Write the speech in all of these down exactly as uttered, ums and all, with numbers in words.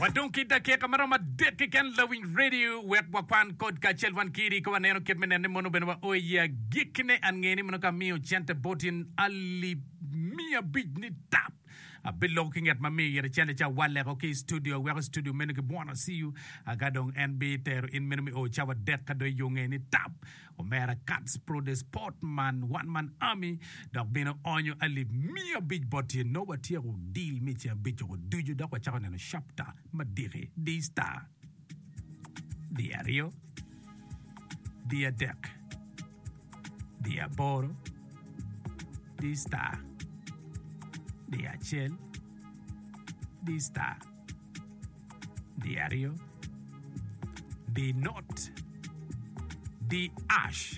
Wadonki dake kamarama deke kan loving radio wek wakwan kod ka chelvan kiri ko neno ket menene mono benwa oya gikne an ngeni mono ka mio chante botin ali mia big ni tap. I've been looking at my me at the channel wale okay studio where studio menu ke bona see you agadong N B ter in menu o chawa deka do yung ni tap o mera cats pro the sportman one man army dog bino onyo ali mia big botin no what here deal me tia big o do you dog chawa no shapta madire di star diario dia deck dia boro di star di Achel, di Star, Diario, di Not, di Ash.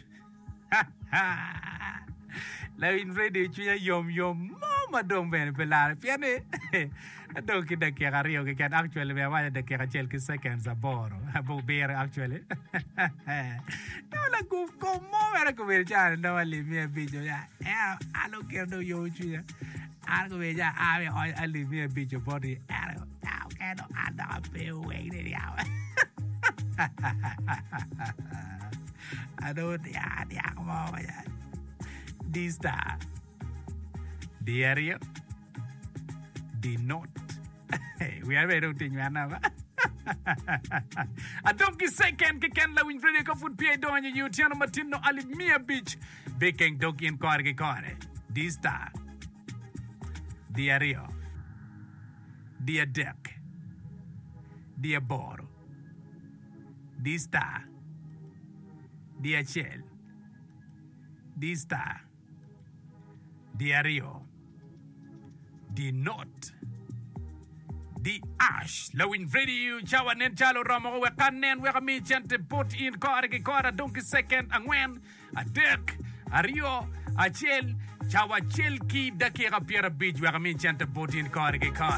Loving radio chuya yom yom mama dong ben pelare piane. Adong kita kira rio ke kan actually me wala de kira chel ke seconds aboro. Abo bere actually. No la ku como era ku ver chan no ali mi bicho ya. Eh alo ker do yo chuya. Algo bella ave hoy ali mi bicho body. Algo tao que no anda pe wey de ya. Aduh dia dia como vaya. Di Star, Diario, Di Not. We are very thing man now. I don't get second ke kan lawin frede ko food pay do you tiano matino ali mia beach baking dog in car ke car. Di Star, Diario, Dia Deck, Dia Boro, Di Star, Dia Chel, Di Star, Diario, Di Not, Di Ash, Lawin Radio, Chawa Nen Chalo Ramo, we kanen, we kami chante put in car ke car, donkey second, angwen, a deck, a Rio, a Chel, Chawa Chel ki dake rapiera beach, we kami chante put in car ke car.